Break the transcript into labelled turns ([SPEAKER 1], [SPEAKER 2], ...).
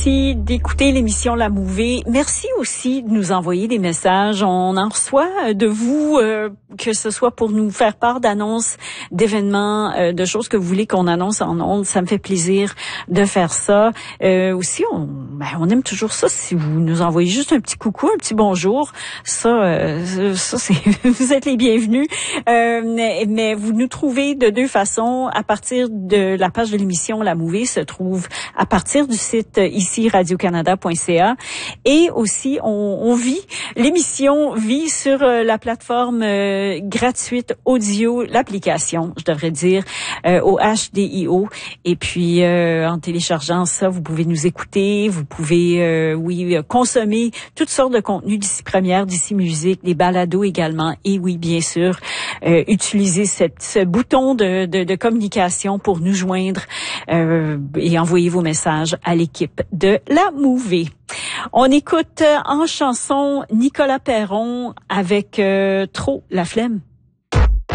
[SPEAKER 1] Merci d'écouter l'émission La Mouvée. Merci aussi de nous envoyer des messages. On en reçoit de vous, que ce soit pour nous faire part d'annonces, d'événements, de choses que vous voulez qu'on annonce en ondes. Ça me fait plaisir de faire ça. Aussi, on aime toujours ça. Si vous nous envoyez juste un petit coucou, un petit bonjour, ça c'est vous êtes les bienvenus. Mais vous nous trouvez de deux façons. À partir de la page de l'émission La Mouvée se trouve à partir du site ici radiocanada.ca et aussi on vit, l'émission vit sur la plateforme gratuite audio, l'application, je devrais dire, au HDIO, et puis en téléchargeant ça, vous pouvez nous écouter, vous pouvez consommer toutes sortes de contenus d'ici Première, d'ici Musique, des balados également, et oui, bien sûr, utiliser ce bouton de communication pour nous joindre et envoyer vos messages à l'équipe de La Mouvée. On écoute en chanson Nicolas Perron avec Trop la flemme.